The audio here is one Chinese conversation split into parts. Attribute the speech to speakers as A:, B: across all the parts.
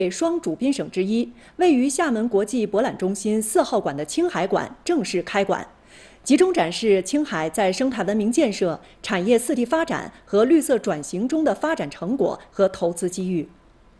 A: 双主宾省之一，位于厦门国际博览中心4号馆的青海馆正式开馆，集中展示青海在生态文明建设、产业4地发展和绿色转型中的发展成果和投资机遇。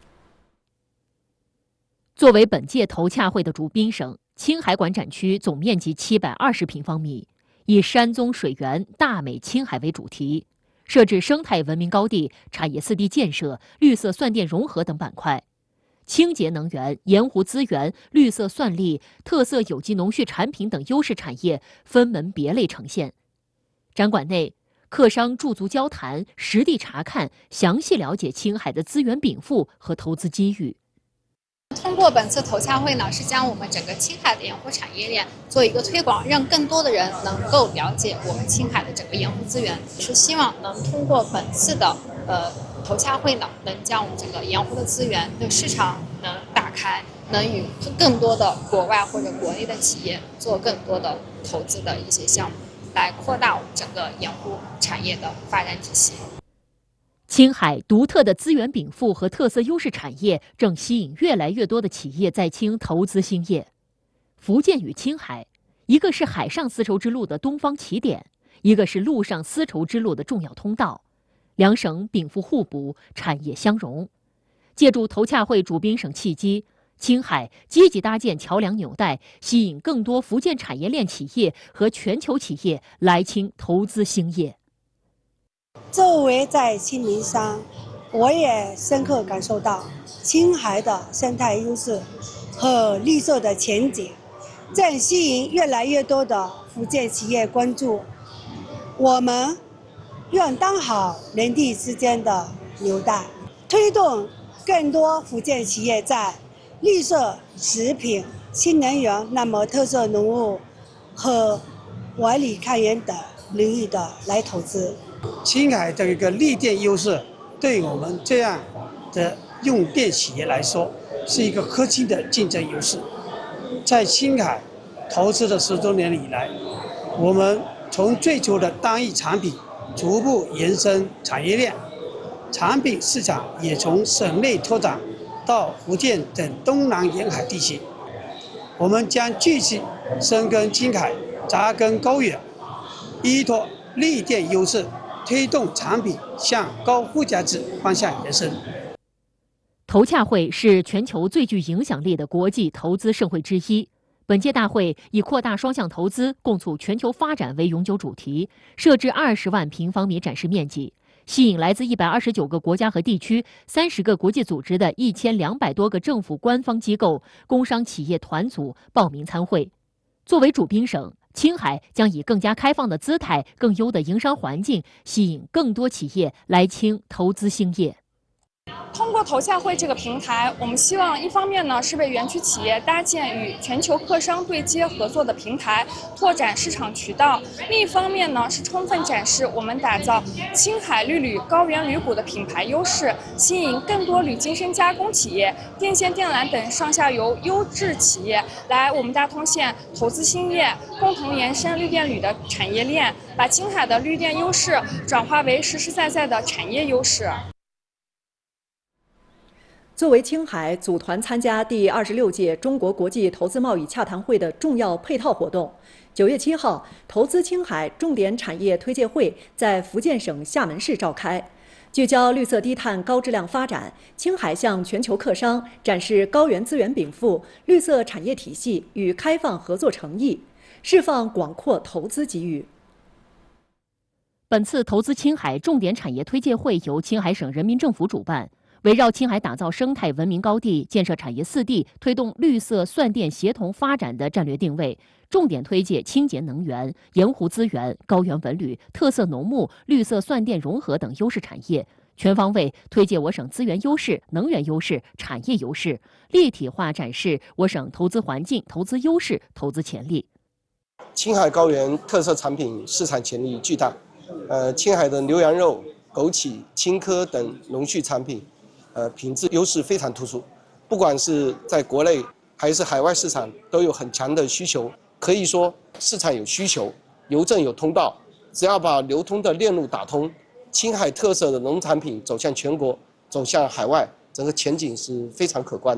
B: 作为本届投洽会的主宾省，青海馆展区总面积720平方米，以山宗水源、大美青海为主题，设置生态文明高地、产业4地建设、绿色蒜电融合等板块。清洁能源、盐湖资源、绿色蒜粒、特色有机农畜产品等优势产业分门别类呈现。展馆内，客商驻足交谈，实地查看，详细了解青海的资源禀赋和投资机遇。
C: 通过本次投洽会呢，是将我们整个青海的盐湖产业链做一个推广，让更多的人能够了解我们青海的整个盐湖资源。是希望能通过本次的投洽会呢，能将我们整个盐湖的资源的市场能打开，能与更多的国外或者国内的企业做更多的投资的一些项目，来扩大我们整个盐湖产业的发展体系。
B: 青海独特的资源禀赋和特色优势产业正吸引越来越多的企业在青投资兴业。福建与青海，一个是海上丝绸之路的东方起点，一个是陆上丝绸之路的重要通道，两省禀赋互补，产业相融。借助投洽会主宾省契机，青海积极搭建桥梁纽带，吸引更多福建产业链企业和全球企业来青投资兴业。
D: 作为在青名山，我也深刻感受到青海的生态优势和绿色的前景，正吸引越来越多的福建企业关注。我们愿当好人地之间的纽带，推动更多福建企业在绿色食品、新能源、特色农务和万里开源等领域的来投资。
E: 青海的一个绿电优势，对我们这样的用电企业来说，是一个核心的竞争优势。在青海投资的10多年以来，我们从最初的单一产品，逐步延伸产业链，产品市场也从省内拓展到福建等东南沿海地区。我们将继续深耕青海，扎根高原，依托绿电优势，推动产品向高附加值方向延伸。
B: 投洽会是全球最具影响力的国际投资盛会之一。本届大会以扩大双向投资、共促全球发展为永久主题，设置20万平方米展示面积，吸引来自129个国家和地区、30个国际组织的1200多个政府官方机构、工商企业团组报名参会。作为主宾省，青海将以更加开放的姿态、更优的营商环境，吸引更多企业来青投资兴业。
F: 通过投洽会这个平台，我们希望一方面呢是为园区企业搭建与全球客商对接合作的平台，拓展市场渠道；另一方面呢是充分展示我们打造青海绿铝、高原铝箔的品牌优势，吸引更多铝精深加工企业、电线电缆等上下游优质企业来我们大通县投资兴业，共同延伸绿电铝的产业链，把青海的绿电优势转化为实实在在的产业优势。
A: 作为青海组团参加第26届中国国际投资贸易洽谈会的重要配套活动，9月7号，投资青海重点产业推介会在福建省厦门市召开，聚焦绿色低碳高质量发展，青海向全球客商展示高原资源禀赋、绿色产业体系与开放合作诚意，释放广阔投资机遇。
B: 本次投资青海重点产业推介会由青海省人民政府主办。围绕青海打造生态文明高地、建设产业4地、推动绿色蒜电协同发展的战略定位，重点推介清洁能源、盐湖资源、高原文旅、特色农牧、绿色蒜电融合等优势产业，全方位推介我省资源优势、能源优势、产业优势，立体化展示我省投资环境、投资优势、投资潜力。
G: 青海高原特色产品市场潜力巨大，青海的牛羊肉、枸杞、青稞等农畜产品。品质优势非常突出，不管是在国内还是海外市场都有很强的需求。可以说，市场有需求，邮政有通道，只要把流通的链路打通，青海特色的农产品走向全国，走向海外，整个前景是非常可观的。